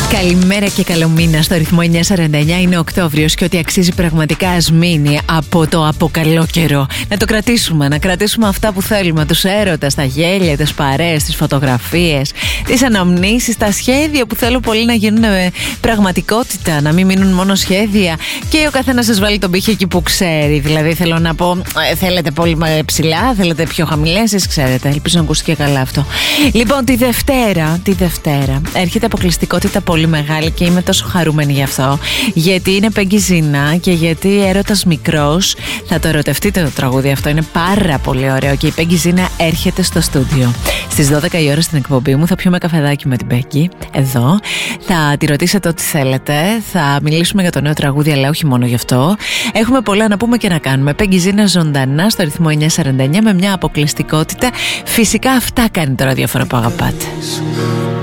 Καλημέρα και καλό μήνα. Στο ρυθμό 949 είναι Οκτώβριος και ό,τι αξίζει πραγματικά ας μείνει από το αποκαλό καιρό. Να το κρατήσουμε, να κρατήσουμε αυτά που θέλουμε. Τους έρωτας, τα γέλια, τις παρέες, τις φωτογραφίες, τις αναμνήσεις, τα σχέδια που θέλω πολύ να γίνουν πραγματικότητα. Να μην μείνουν μόνο σχέδια και ο καθένας σας βάλει τον πύχη εκεί που ξέρει. Δηλαδή θέλω να πω, θέλετε πολύ ψηλά, θέλετε πιο χαμηλές, εσείς ξέρετε. Ελπίζω να ακούστηκε καλά αυτό. Λοιπόν, τη Δευτέρα έρχεται αποκλειστικότητα πολύ μεγάλη και είμαι τόσο χαρούμενη γι' αυτό. Γιατί είναι Πέγγι Ζίνα και γιατί έρωτας μικρός. Θα το ερωτευτείτε το τραγούδι αυτό, είναι πάρα πολύ ωραίο. Και η Πέγγι Ζίνα έρχεται στο στούντιο. Στις 12 η ώρα στην εκπομπή μου θα πιούμε καφεδάκι με την Πέγγι εδώ. Θα τη ρωτήσετε ό,τι θέλετε. Θα μιλήσουμε για το νέο τραγούδι, αλλά όχι μόνο γι' αυτό. Έχουμε πολλά να πούμε και να κάνουμε. Πέγγι Ζίνα ζωντανά στο ρυθμό 949 με μια αποκλειστικότητα. Φυσικά αυτά κάνει το ραδιόφωνο που αγαπάτε.